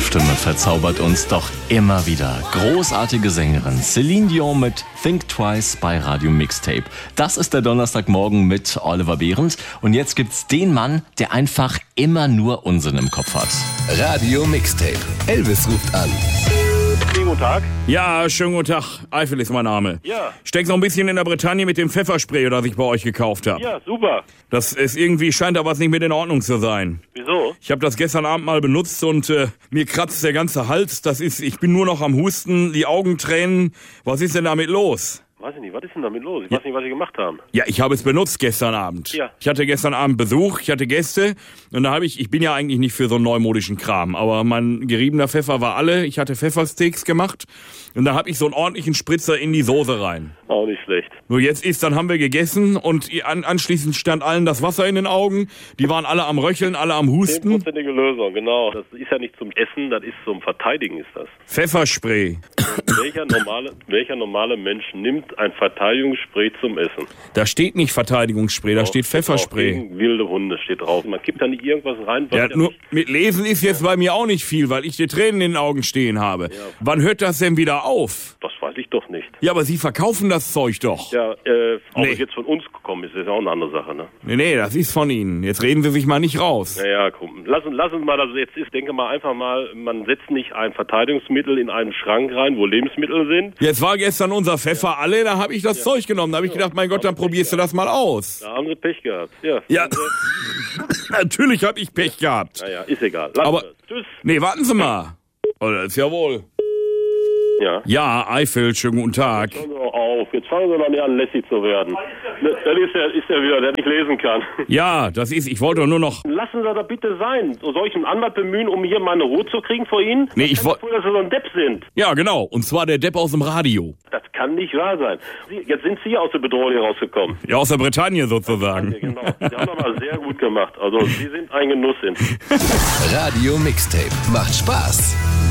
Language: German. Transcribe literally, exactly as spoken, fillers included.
Stimme verzaubert uns doch immer wieder. Großartige Sängerin Celine Dion mit Think Twice bei Radio Mixtape. Das ist der Donnerstagmorgen mit Oliver Behrendt. Und jetzt gibt's den Mann, der einfach immer nur Unsinn im Kopf hat. Radio Mixtape. Elvis ruft an. Guten Tag. Ja, schönen guten Tag. Eifel ist mein Name. Ja. Steckt noch ein bisschen in der Bretagne mit dem Pfefferspray, das ich bei euch gekauft habe. Ja, super. Das ist irgendwie, scheint da was nicht mit in Ordnung zu sein. Wieso? Ich habe das gestern Abend mal benutzt und äh, mir kratzt der ganze Hals. Das ist, ich bin nur noch am Husten, die Augen tränen. Was ist denn damit los? Weiß ich nicht, was ist denn damit los? Ich weiß nicht, was Sie gemacht haben. Ja, ich habe es benutzt gestern Abend. Ja. Ich hatte gestern Abend Besuch, ich hatte Gäste und da habe ich, ich bin ja eigentlich nicht für so einen neumodischen Kram, aber mein geriebener Pfeffer war alle. Ich hatte Pfeffersteaks gemacht und da habe ich so einen ordentlichen Spritzer in die Soße rein. Auch nicht schlecht. Nur jetzt ist, dann haben wir gegessen und an, anschließend stand allen das Wasser in den Augen. Die waren alle am Röcheln, alle am Husten. Zehnprozentige Lösung, genau. Das ist ja nicht zum Essen, das ist zum Verteidigen ist das. Pfefferspray. welcher, normale, welcher normale Mensch nimmt ein Verteidigungsspray zum Essen? Da steht nicht Verteidigungsspray, da Auch steht Pfefferspray. gegen wilde Hunde steht drauf. Man kippt da nicht irgendwas rein. Was Ja, ja nur nicht, mit Lesen ist jetzt bei mir auch nicht viel, weil ich die Tränen in den Augen stehen habe. Ja. Wann hört das denn wieder auf? das weiß ich doch nicht. Ja, aber Sie verkaufen das Zeug doch. Ja, äh, ob Nee. es jetzt von uns gekommen ist, ist ja auch eine andere Sache, ne? Nee, nee, das ist von Ihnen. Jetzt reden Sie sich mal nicht raus. Naja, komm, lassen, lassen mal, dass es jetzt ist. Denke mal einfach mal, man setzt nicht ein Verteidigungsmittel in einen Schrank rein, wo Lebensmittel sind. Jetzt war gestern unser Pfeffer alle, da habe ich das Zeug genommen. Da habe ich gedacht, mein Gott, dann probierst du das mal aus. Da haben sie Pech gehabt. Ja. Ja, natürlich habe ich Pech gehabt. Naja, ist egal. Lassen Aber- wir es. Tschüss. Nee, warten Sie mal. Oh, das ist ja wohl. Ja. Ja, Eifel, schönen guten Tag. Hören Sie doch auf. Jetzt fangen Sie doch nicht an, lässig zu werden. Das ist der, ist der wieder, der nicht lesen kann. Ja, das ist, ich wollte doch nur noch... Lassen Sie das bitte sein. So soll ich einen Anwalt bemühen, um hier meine Ruhe zu kriegen vor Ihnen? Nee, ich Stell woll- mir vor, dass Sie so ein Depp sind. Ja, genau. Und zwar der Depp aus dem Radio. Das kann nicht wahr sein. Sie, jetzt sind Sie aus der Bedrohung hier rausgekommen. Ja, aus der Bretagne sozusagen. Ja, genau. Sie haben das mal sehr gut gemacht. Also, Sie sind ein Genuss. Sind. Radio Mixtape. Macht Spaß.